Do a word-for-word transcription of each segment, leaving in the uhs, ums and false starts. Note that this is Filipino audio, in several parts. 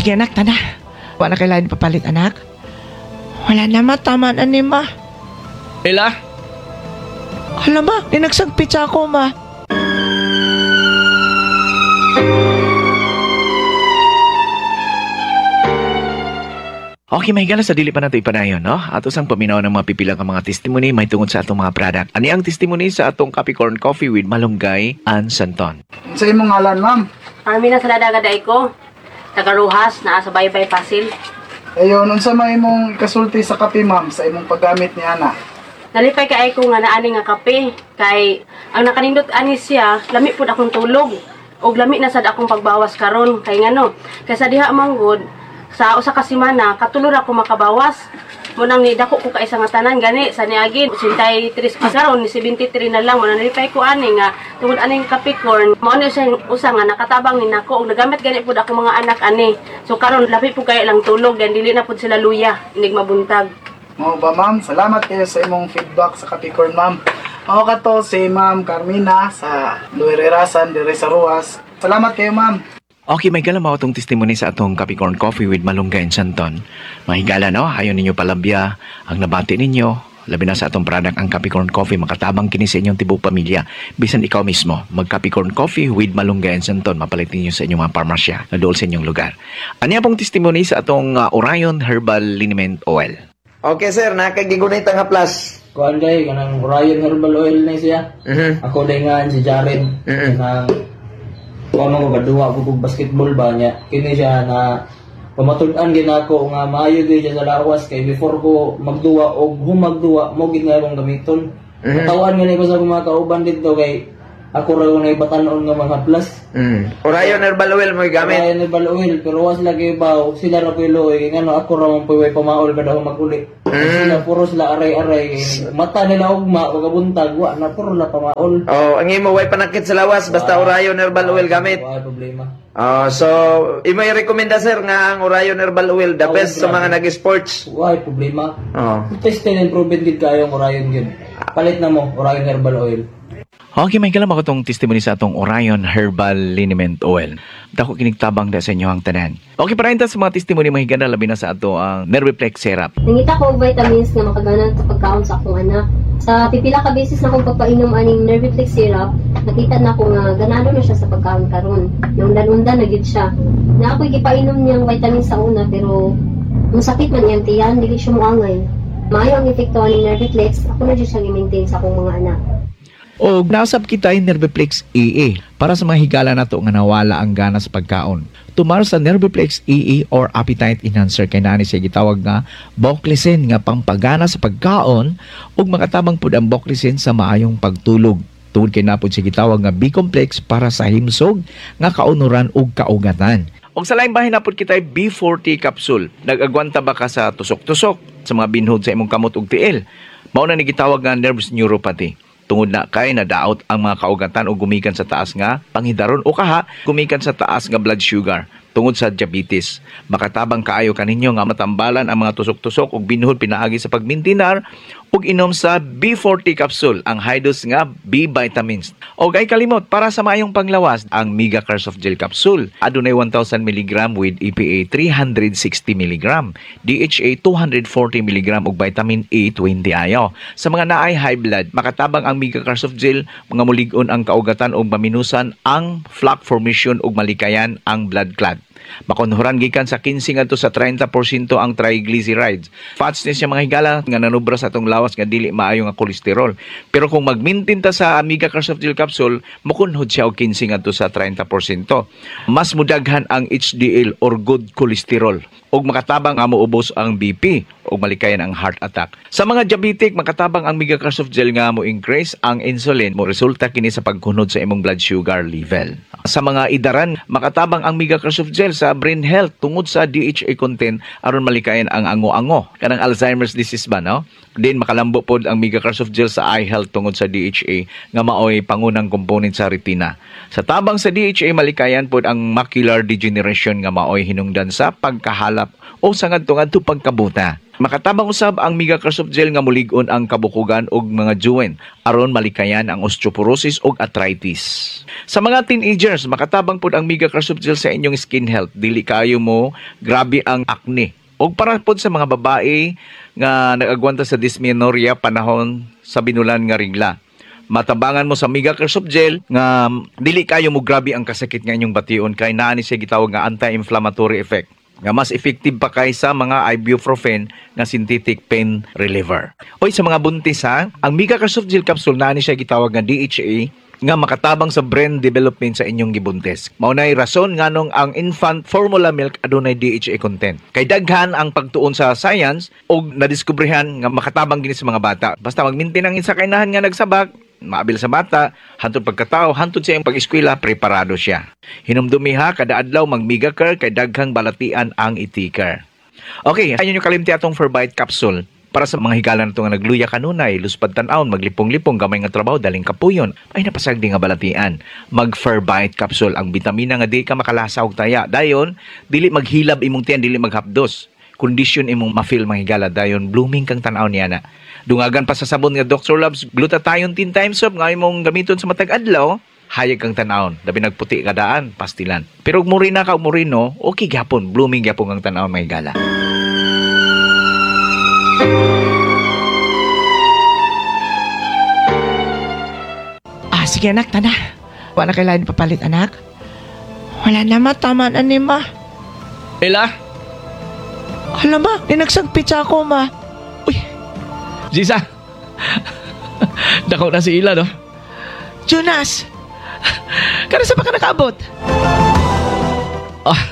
Sige anak, tana. Wala na kailangan papalit anak. Wala na ma, tama na ni ma. Ela? Alam ma, ninagsagpit sa ako ma. Okay, may gala sa dili pa nato ipanayon, no? Ato sang paminaw ng mga pipilang ka mga testimony may tungod sa atong mga product. Ani ang testimony sa atong Capricorn Coffee with Malunggay and Santon. Sa imong ngalan, ma'am. Army na sa ladagaday ko. Tagaruhas, naa sa Baybay Pasil. Ayun, unsa may imong kasulti sa kape, ma'am, sa imong paggamit ni ana? Nalipay kay ko nga naani nga kape. Kay, ang nakanindot ani siya, lami po akong tulog. O lami na sad akong pagbawas karon kay ngano. Kay sa diha manggod, sa usa ka semana, katulor ako makabawas. Munang ni dako ko kaisa nga tanan gani sa niagin twenty-three pa karon ni seventy-three na lang mo nalipay ko ani nga tungod aning Capricorn mo ano siya usa nga nakatabang ni nako og nagamit gani pud ako mga anak ani so karon lapi po kay lang tulog dan dili na pud sila luya inig mabuntag. Mao ba, ma'am? Salamat kayo sa imong feedback sa Capricorn, ma'am. Mao ka to si Ma'am Carmina sa Luererasan dire sa Ruas. Salamat kayo, ma'am. Okay, may gala mo itong testimony sa atong Capricorn Coffee with Malunggay and Santon. Mahigala, no? Ayaw ninyo palabya ang nabati ninyo. Labi na sa atong product ang Capricorn Coffee, makatabang kini sa inyong tibok pamilya. Bisan ikaw mismo, mag Capricorn Coffee with Malunggay and Santon, mapalit ninyo sa inyong mga parmasya na dool sa inyong lugar. Ano pong testimony sa atong uh, Orion Herbal Liniment Oil? Okay sir, nakagigunit ang haplas. Kuan day kanang Orion Herbal Oil na siya. Mhm. Ako day nga si Jared. Mhm. Nang kuan mo gaduwa ko kog basketball ba niya. Kini siya na pamatud-an gid ako nga maayo gyud siya sa lawas kay before ko magduwa og humagduwa mo gid nga akong gamiton. Mhm. Katawan nga ko sa mga kauban dito kay ako ra na ibatanon nga mga haplas. Mm. Orion Herbal Oil mo gamit. Orion Herbal Oil pero was lagi ba sila ra pilo eh ngano ako ra man puy pamaol kada maguli. Mm. Sila puro sila aray-aray mata nila ugma pagabuntag wa na puro la pamaol. Oh, ang imo way panakit sa lawas basta Orion Herbal Oil gamit. Wala problema. Oh, so imo i-recommenda sir nga ang Orion Herbal Oil the Oh, best sa grabe. mga nag-sports. Wala problema. Oh. Test and improvement gid kayo ang Orion gyud. Palit na mo Orion Herbal Oil. Okay, may kalam ako itong testimony sa atong Orion Herbal Liniment Oil. Dako kinigtabang da sa inyo ang tanan. Okay, para sa mga testimony mahiganda labi na sa ato ang Nerviplex Syrup. Nangita ko og vitamins nga makaganan sa pagkaon sa akong anak. Sa pipila ka beses na akong pagpainom aning Nerviplex syrup, nakita na ko nga ganado na siya sa pagkaon karon. Naundan-undan na gyud siya. Na ako gipainom niyang vitamins sa una pero ang sakit man iyang tiyan, dili siya moangay. Maayo ang epekto aning Nerviplex, ako na gyud siya i-maintain sa akong mga anak. O nasab kita yung Nerviplex E A para sa mga higala nato nga nawala ang gana sa pagkaon. Tumar sa Nerviplex E A or appetite enhancer kay nani siya gitawag nga Boclicin nga pangpagana sa pagkaon ug makatabang pud ang Boclicin sa maayong pagtulog. Tungod kay napod siya gitawag nga B-complex para sa himsog nga kaunuran ug kaugatan. Og sa lain bahin napod kita B forty capsule. Nag-agwanta ba ka sa tusok-tusok sa mga binhod sa imong kamot ug tiil? Mao na ni gitawag nga nervous neuropathy. Tungod na kay nadaot ang mga kaugatan o gumikan sa taas nga panghidaron o kaha gumikan sa taas nga blood sugar tungod sa diabetes. Makatabang kaayo kaninyo nga matambalan ang mga tusok-tusok ug binuhod pinaagi sa pagmintinar ug inom sa B forty capsule ang high dose nga B vitamins. Og ay kalimot para sa maayong panglawas ang Mega Cares of Gel capsule. Adunay one thousand milligrams with E P A three hundred sixty milligrams, D H A two hundred forty milligrams ug vitamin A twenty ayo. Sa mga naay high blood, makatabang ang Mega Cares of Gel mga mulig-on ang kaugatan ug maminusan ang plaque formation ug malikayan ang blood clot. Makonhuran gikan sa fifteen ngadto sa thirty percent ang triglycerides. Fats ni siya mga higala nga nanubra sa atong lawas nga dili maayo nga kolesterol. Pero kung mag-maintain ta sa Amiga Cares of Gel capsule, makunhod siya og fifteen ngadto sa thirty percent. Mas mudaghan ang H D L or good cholesterol ug makatabang nga moubos ang B P ug malikayan ang heart attack. Sa mga diabetic, makatabang ang Mega Cares of Gel nga mo increase ang insulin mo resulta kini sa pagkunod sa imong blood sugar level. Sa mga idaran, makatabang ang Mega Cares of Gel sa brain health tungod sa D H A content aron malikayan ang ango-ango kanang Alzheimer's disease ba no? Din makalambo pod ang Mega Cares of Gel sa eye health tungod sa D H A nga maoy pangunang component sa retina. Sa tabang sa D H A malikayan pod ang macular degeneration nga maoy hinungdan sa pagkahalap o sa ngadto-ngadto pagkabuta. Makatabang usab ang Mega Car Soft Gel nga mulig-on ang kabukugan og mga juwen aron malikayan ang osteoporosis ug arthritis. Sa mga teenagers, makatabang pud ang Mega Car Soft Gel sa inyong skin health. Dili kayo mo grabe ang acne. Og para pod sa mga babae nga nagagwanta sa dysmenorrhea panahon sa binulan nga regla. Matabangan mo sa Mega Car Soft Gel nga dili kayo mo grabe ang kasakit nga inyong bation kay naa ni siya gitawag nga anti-inflammatory effect. Nga mas effective pa kaysa mga ibuprofen nga synthetic pain reliever. Oy sa mga buntis ha, ang Mega Car Soft Gel capsule naa ni siya gitawag nga D H A nga makatabang sa brain development sa inyong gibuntis. Maunay rason nganong ang infant formula milk adunay D H A content. Kay daghan ang pagtuon sa science og nadiskubrihan nga makatabang gini sa mga bata. Basta mag-maintain ang insa kainahan nga nagsabak, maabil sa bata, hantod pagkatao, hantod sa iyang pag-eskwela, preparado siya. Hinumdumi ha, kada adlaw mag-Mega Car kay daghang balatian ang itikar. Okay, ayun yung kalimti atong Forbite capsule. Para sa mga higala na ito nga nagluya kanunay, luspad tanawon, maglipong-lipong, gamay nga trabaho, daling kapuyon, ay napasagdi nga balatian. Mag-Forbite capsule, ang bitamina nga di ka makalasa og taya. Dayon, dili maghilab imong tiyan, dili maghapdos. Kondisyon imong ma-feel mga higala, dayon blooming kang tanaw niya na. Dungagan pa sa sabon nga Doctor Love's glutathione ten times soap nga imong gamiton sa matag adlaw, hayag kang tanawon, dabi nagputi kadaan, pastilan. Pero ug murina ka ug murino, okay gyapon, blooming gyapon kang tanawon mga higala. Ah, sige anak, tana. Wala kailangan papalit anak. Wala na matama na ni ma. Ela, Alam ma, ninagsagpit sa ako ma. uy, Jisa, dako na si Ila no? Jonas! Kano sa pa ka nakaabot? Ah,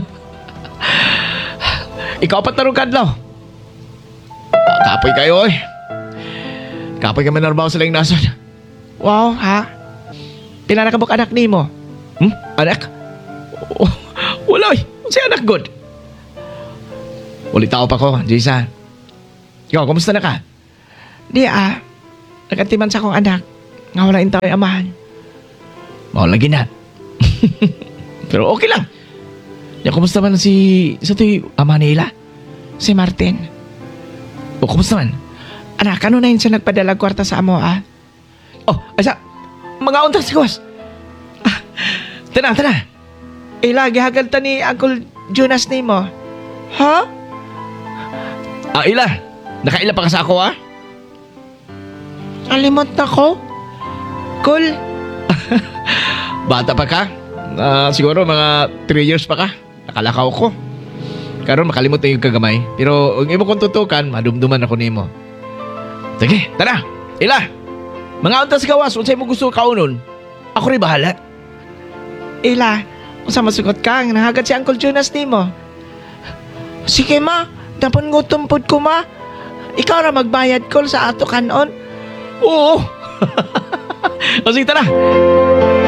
ikaw pa tarong kadlaw. Ah, kapoy kayo oy. Kapoy kami narbaho sa lang nason. Wow, ha? Pila na kabuk anak ni mo? Hmm? Anak? Oh, wala oy. Si anak god. Ulit tao pa ko, Jisa. Ikaw, kumusta na ka? Di ah. Nagatiman sa akong anak. Nga wala yung tao'y amahan. Mao lagi na. Pero okay lang. Ya, kumusta man si sa to'y ama nila? Si Martin. O, kumusta man? Anak, ano na yun siya nagpadala kwarta sa amo ah? Oh, asa? Mga untang sigwas. Ah, tana, tana. Ilagi hagad ta ni Uncle Jonas ni mo. Ha? Ah, Ila. Nakaila pa ka sa ako, ah? Alimot na ko? Cool. Bata pa ka? Ah, siguro mga three years pa ka. Nakalakaw ko. Karon makalimot na yung kagamay. Pero kung imo kong tutukan, madumduman ako nimo. Sige, tara. Ila. Mga untas gawas, unsay mo gusto kaunon? Ako rin bahala. Ila, usa masugot ka, nga nahagad si Uncle Jonas ni mo. Sige ma, dapon gutom pud ko ma. Ikaw ra magbayad ko sa ato kanon. Oo. O sige, tara.